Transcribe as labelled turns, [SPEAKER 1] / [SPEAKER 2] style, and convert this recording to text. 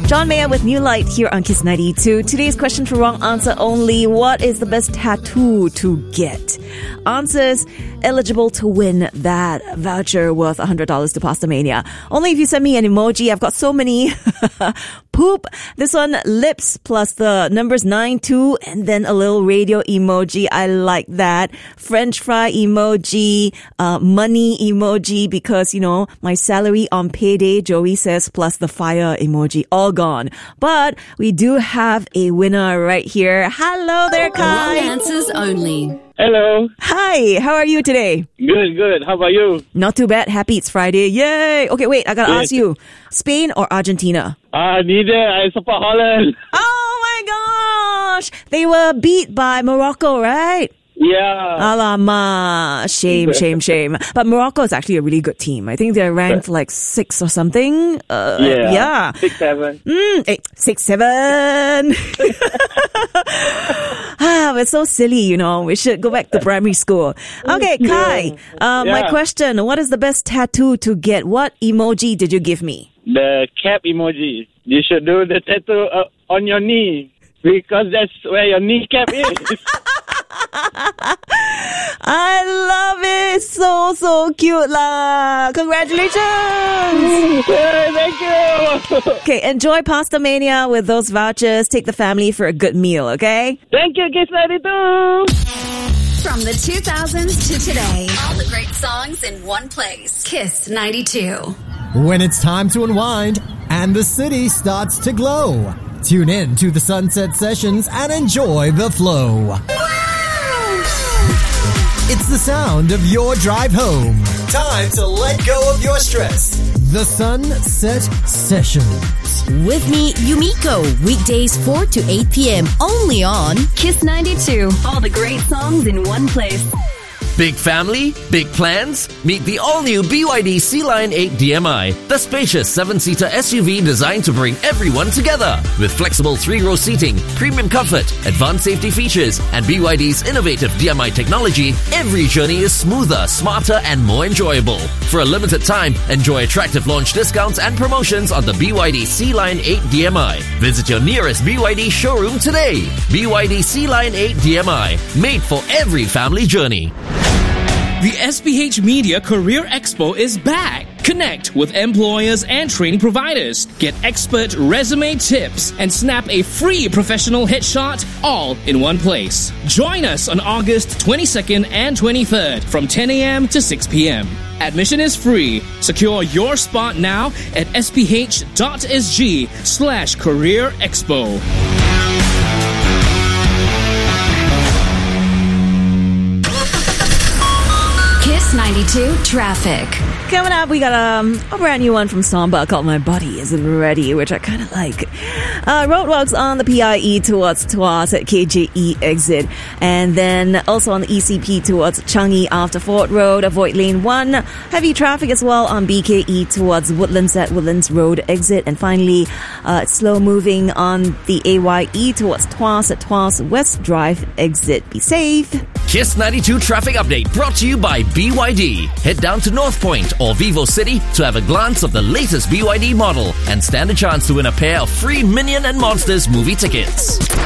[SPEAKER 1] John Mayer with New Light here on Kiss 92. Today's question for wrong answer only. What is the best tattoo to get? Answers eligible to win that voucher worth $100 to Pastamania. Only if you send me an emoji. I've got so many. Poop. This one, lips plus the numbers 92 and then a little radio emoji. I like that. French fry emoji, money emoji because, you know, my salary on payday, Joey says, plus the fire emoji. All gone. But we do have a winner right here. Hello there, Kai.
[SPEAKER 2] Wrong answers only.
[SPEAKER 3] Hello.
[SPEAKER 1] Hi, how are you today?
[SPEAKER 3] Good. How about you?
[SPEAKER 1] Not too bad. Happy it's Friday. Yay. Okay, wait, I gotta ask you. Spain or Argentina?
[SPEAKER 3] Neither. I support Holland.
[SPEAKER 1] Oh my gosh. They were beat by Morocco, right?
[SPEAKER 3] Yeah.
[SPEAKER 1] Alamak. Shame. But Morocco is actually a really good team. I think they're ranked like 6 or something. Yeah.
[SPEAKER 3] 6-7.
[SPEAKER 1] 6-7. We're so silly, you know. We should go back to primary school. Okay, Kai. My question, what is the best tattoo to get? What emoji did you give me?
[SPEAKER 3] The cap emoji. You should do the tattoo on your knee because that's where your kneecap is.
[SPEAKER 1] I love it. So cute lah. Congratulations.
[SPEAKER 3] Thank you.
[SPEAKER 1] Okay, enjoy Pastamania with those vouchers. Take the family for a good meal, okay?
[SPEAKER 3] Thank you, Kiss 92.
[SPEAKER 2] From the 2000s to today, all the great songs in one place. Kiss 92.
[SPEAKER 4] When it's time to unwind and the city starts to glow, tune in to the Sunset Sessions and enjoy the flow. It's the sound of your drive home. Time to let go of your stress. The Sunset Sessions.
[SPEAKER 5] With me, Yumiko. Weekdays 4 to 8 p.m. Only on
[SPEAKER 2] Kiss 92. All the great songs in one place.
[SPEAKER 6] Big family? Big plans? Meet the all-new BYD Sea-Line 8 DMI, the spacious 7-seater SUV designed to bring everyone together. With flexible 3-row seating, premium comfort, advanced safety features, and BYD's innovative DMI technology, every journey is smoother, smarter, and more enjoyable. For a limited time, enjoy attractive launch discounts and promotions on the BYD Sea-Line 8 DMI. Visit your nearest BYD showroom today. BYD Sea-Line 8 DMI, made for every family journey.
[SPEAKER 7] The SPH Media Career Expo is back. Connect with employers and training providers. Get expert resume tips and snap a free professional headshot all in one place. Join us on August 22nd and 23rd from 10 a.m. to 6 p.m. Admission is free. Secure your spot now at sph.sg/career expo.
[SPEAKER 2] Kiss 92 Traffic.
[SPEAKER 1] Coming up, we got a brand new one from Samba called My Body Isn't Ready, which I kind of like. Roadworks on the PIE towards Tuas at KJE exit. And then also on the ECP towards Changi after Fort Road, avoid lane 1. Heavy traffic as well on BKE towards Woodlands at Woodlands Road exit. And finally, it's slow moving on the AYE towards Tuas at Tuas West Drive exit. Be safe.
[SPEAKER 6] Kiss 92 traffic update brought to you by BYD. Head down to North Point or Vivo City to have a glance of the latest BYD model and stand a chance to win a pair of free Minion and Monsters movie tickets.